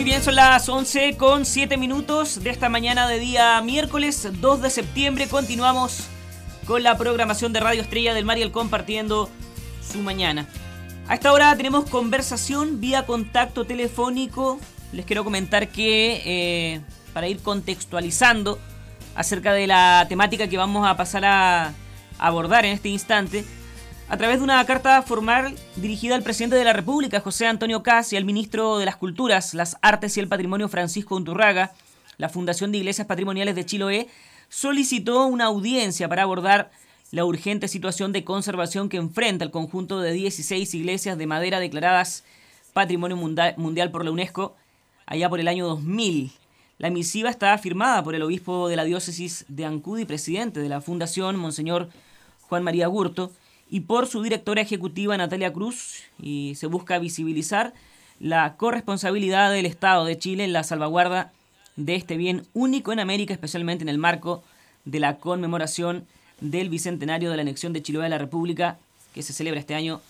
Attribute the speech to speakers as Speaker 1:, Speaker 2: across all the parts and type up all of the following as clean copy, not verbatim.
Speaker 1: Muy bien, son las 11:07 de esta mañana de día miércoles 2 de septiembre. Continuamos con la programación de Radio Estrella del Mar y el compartiendo su mañana. A esta hora tenemos conversación vía contacto telefónico. Les quiero comentar que para ir contextualizando acerca de la temática que vamos a pasar a abordar en este instante, a través de una carta formal dirigida al presidente de la República, José Antonio Kast, y al ministro de las Culturas, las Artes y el Patrimonio, Francisco Unturraga, la Fundación de Iglesias Patrimoniales de Chiloé solicitó una audiencia para abordar la urgente situación de conservación que enfrenta el conjunto de 16 iglesias de madera declaradas Patrimonio Mundial por la UNESCO allá por el año 2000. La misiva está firmada por el obispo de la diócesis de Ancud y presidente de la Fundación, Monseñor Juan María Gurto, y por su directora ejecutiva Natalia Cruz, y se busca visibilizar la corresponsabilidad del Estado de Chile en la salvaguarda de este bien único en América, especialmente en el marco de la conmemoración del bicentenario de la anexión de Chiloé a la República, que se celebra este año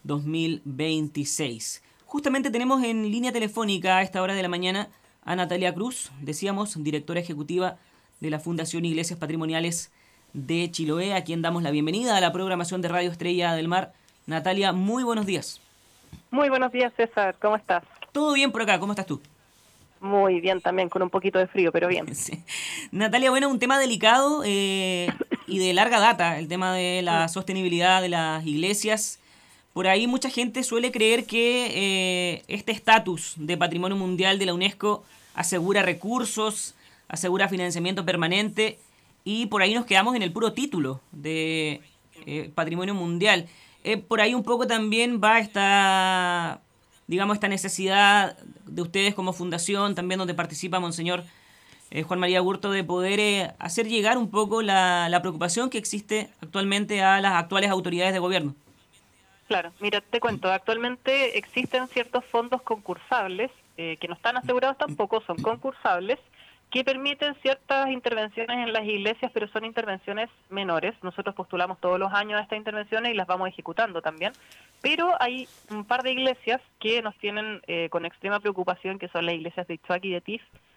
Speaker 1: 2026. Justamente tenemos en línea telefónica a esta hora de la mañana a Natalia Cruz, decíamos, directora ejecutiva de la Fundación Iglesias Patrimoniales de Chiloé, a quien damos la bienvenida a la programación de Radio Estrella del Mar. Natalia, muy buenos días.
Speaker 2: Muy buenos días, César. ¿Cómo estás?
Speaker 1: Todo bien por acá, ¿cómo estás tú?
Speaker 2: Muy bien también, con un poquito de frío, pero bien.
Speaker 1: Sí. Natalia, bueno, un tema delicado y de larga data, el tema de la sostenibilidad de las iglesias. Por ahí mucha gente suele creer que este estatus de Patrimonio Mundial de la UNESCO asegura recursos, asegura financiamiento permanente, y por ahí nos quedamos en el puro título de Patrimonio Mundial. Por ahí un poco también va esta necesidad de ustedes como fundación, también donde participa Monseñor Juan María Gurto, de poder hacer llegar un poco la preocupación que existe actualmente a las actuales autoridades de gobierno.
Speaker 2: Claro, mira, te cuento, actualmente existen ciertos fondos concursables, que no están asegurados tampoco, son concursables, que permiten ciertas intervenciones en las iglesias, pero son intervenciones menores. Nosotros postulamos todos los años a estas intervenciones y las vamos ejecutando también, pero hay un par de iglesias que nos tienen con extrema preocupación, que son las iglesias de Ichuac y de Tif,